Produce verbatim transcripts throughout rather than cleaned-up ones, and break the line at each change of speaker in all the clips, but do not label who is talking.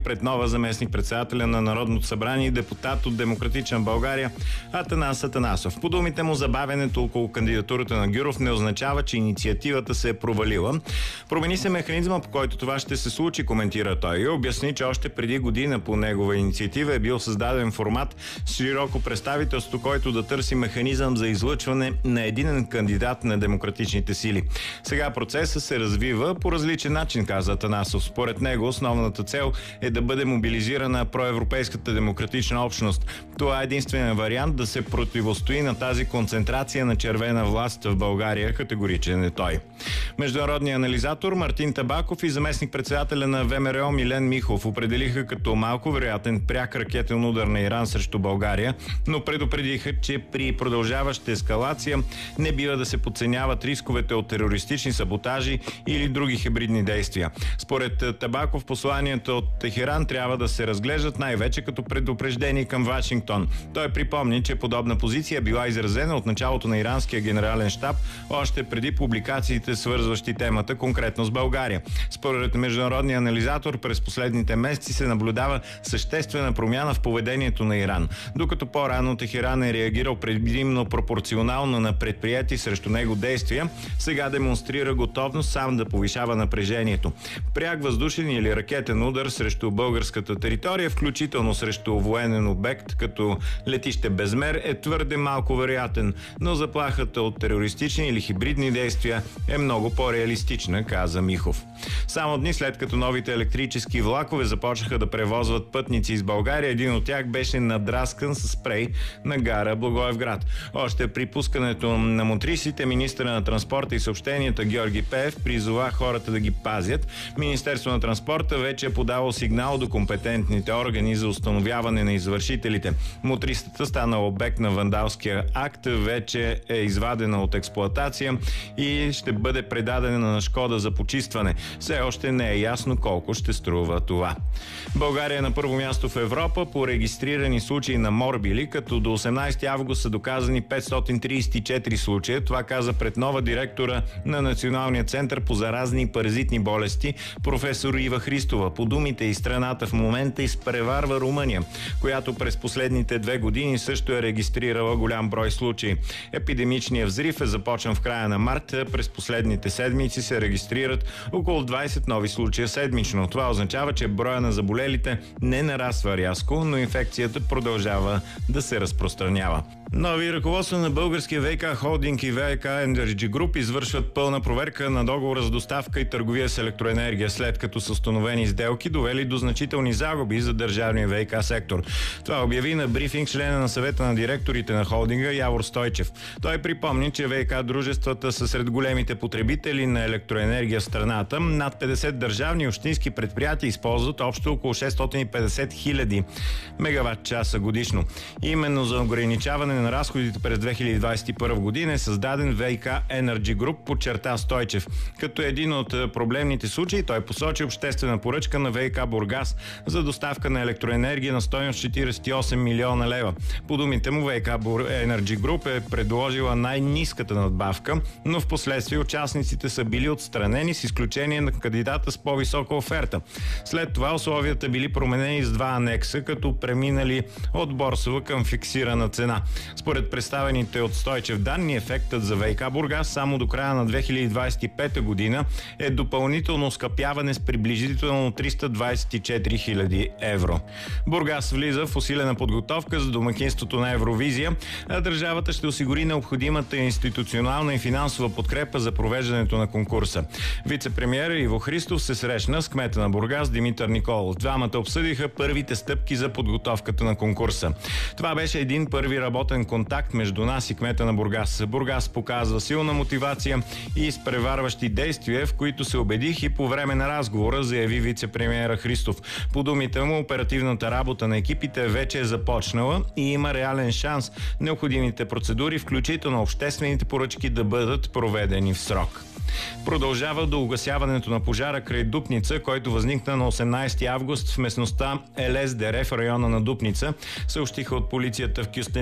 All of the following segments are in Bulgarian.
пред нова заместник-председателя на Народното събрание и депутат от Демократична България Атанас Атанасов. По думите му, забавянето около кандидатурата на Гюров не означава, че инициативата се е провалила. Промени се механизма, по който това ще се случи, коментира той, и обясни, че още преди година по негова инициатива е бил създаден формат с широко представителство, който да търси механизъм за излъчване на единен кандидат на демократичните сили. Сега процесът се развива по различен начин, каза Атанасов. Според него основната цел е да бъде мобилизирана проевропейската демократична общност. Това е единственият вариант да се противостои на тази концентрация на червена власт в България, категоричен е той. Международният анализатор Мартин Табаков и заместник-председателя на ВМРО Милен Михов определиха като малко вероятен пряк ракетен удар на Иран срещу България, но предупредиха, че при продължаваща ескалация не бива да се подценяват рисковете от терористични саботажи или други хибридни действия. Според Табаков, посланията от Техеран трябва да се разглеждат най-вече като предупреждение към Вашингтон. Той припомни, че подобна позиция била изразена от началото на иранския генерален щаб още преди публикациите, свързващи темата конкретно с България. Според международния анализатор, през последните месеци се наблюдава съществена промяна в поведението на Иран. Докато по-рано Техеран е реагирал предимно пропорционално на предприети срещу него действия, сега демонстрира готовност сам да повишава напрежението. Пряк въздушен или ракетен удар срещу българската територия, включително срещу военен обект като летище Безмер, е твърде малко вероятен, но заплахата от терористични или хибридни действия е много по-реалистична, каза Михов. Само дни след като новите електрически влакове започнаха да превозват пътници из България, един от тях беше надраскан с спрей на гара Благоевград. Още при пускането на мотрисите, министъра на транспорта и съобщенията Георги Пеев призова хората да ги пазят. Министерство на транспорта вече е подало сигнал до компетентните органи за установяване на извършителите. Мотрисата стана обект на вандалския акт, вече е извадена от експлоатация и ще бъде предадена на Шкода за почистване. Все още не е ясно колко ще струва това. България е на първо място в Европа по регистрирани случаи на морбили, като до осемнадесети август са доказани петстотин тридесет и четири случая. Това каза пред нова директора на Националния център по заразни и паразитни болести професор Ива Христова. По думите и страната в момента изпреварва Румъния, която през последните две години също е регистрирала голям брой случаи. Епидемичният взрив е започнал в края на март. През последните седмици се регистрират около двадесет нови случая седмично. Това означава, че броя на заболелите не нараства рязко, но инфекцията продължава да се разпространява. Нови ръководства на българския ВиК Холдинг и ВиК Energy Group извършват пълна проверка на договора за доставка и търговия с електроенергия, след като са установени сделки, довели до значителни загуби за държавния ВиК сектор. Това обяви на брифинг члена на съвета на директорите на холдинга Явор Стойчев. Той припомни, че ВиК дружествата са сред големите потребители на електроенергия в страната. Над петдесет държавни и общински предприятия използват общо около шестстотин и петдесет хиляди мегаватт часа годишно. Именно за ограничаване на разходите през две хиляди двадесет и първа година е създаден ВиК Energy Group, подчерта Стойчев. Като един от проблемните случаи той посочи обществена поръчка на ВиК Бургас за доставка на електроенергия на стойност четиридесет и осем милиона лева. По думите му ВиК Energy Group е предложила най-ниската надбавка, но в последствие участниците са били отстранени с изключение на кандидата с по-висока оферта. След това условията били променени с два анекса, като преминали от борсова към фиксирана цена. Според представените от Стойчев данни, ефектът за ВиК Бургас само до края на две хиляди двадесет и пета година е допълнително оскъпяване с приблизително триста двадесет и четири хиляди евро. Бургас влиза в усилена подготовка за домакинството на Евровизия, а държавата ще осигури необходимата институционална и финансова подкрепа за провеждането на конкурса. Вице-премиер Иво Христов се срещна с кмета на Бургас Димитър Николов. Двамата обсъдиха първите стъпки за подготовката на конкурса. Това беше един първи работен контакт между нас и кмета на Бургас. Бургас показва силна мотивация и изпреварващи действия, в които се убедих и по време на разговора, заяви вице-премиера Христов. По думите му, оперативната работа на екипите вече е започнала и има реален шанс необходимите процедури, включително обществените поръчки, да бъдат проведени в срок. Продължава до угасяването на пожара край Дупница, който възникна на осемнадесети август в местността Елес Дере в района на Дупница, съобщиха от полицията в Кюстендил.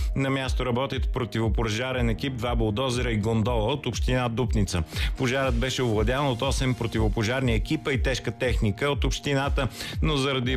На място работят противопожарен екип, два булдозера и гондола от община Дупница. Пожарът беше овладян от осем противопожарни екипа и тежка техника от общината, но заради